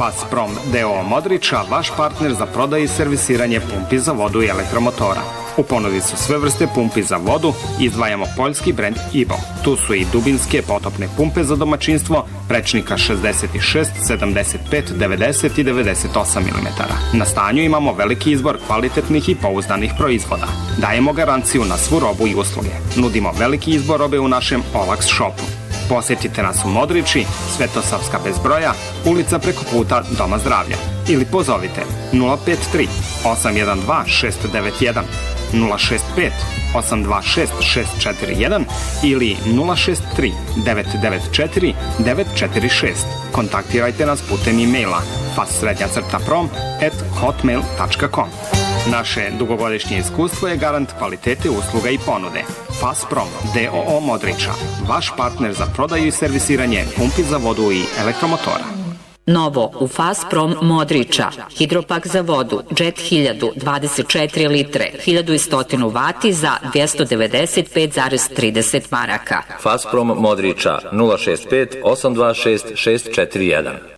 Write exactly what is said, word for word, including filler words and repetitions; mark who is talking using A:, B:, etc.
A: Fasprom D O O Modriča, vaš partner za prodaju i servisiranje pumpi za vodu i elektromotora. U ponudi su sve vrste pumpi za vodu, izdvajamo poljski brend I B O. Tu su i dubinske potopne pumpe za domaćinstvo, prečnika šezdeset šest, sedamdeset pet, devedeset i devedeset osam milimetara. Na stanju imamo veliki izbor kvalitetnih i pouzdanih proizvoda. Dajemo garanciju na svu robu i usluge. Nudimo veliki izbor robe u našem Olax shopu. Posjetite nas u Modriči, Svetosavska bez broja, ulica preko puta Doma zdravlja. Ili pozovite nula pet tri osam jedan dva šest devet jedan, nula šest pet osam dva šest šest četiri jedan ili nula šest tri devet devet četiri devet četiri šest. Kontaktirajte nas putem e-maila fassrednjacrtaprom at hotmail dot com. Naše dugogodišnje iskustvo je garant kvalitete usluga i ponude. Fasprom D O O Modriča, vaš partner za prodaju i servisiranje pumpi za vodu i elektromotora.
B: Novo u Fasprom Modriča, hidropak za vodu, Jet hiljadu, dvadeset četiri litre, hiljadu sto vati za dvjesto devedeset pet zarez trideset maraka.
C: Fasprom Modriča, nula šest pet osam dva šest šest četiri jedan.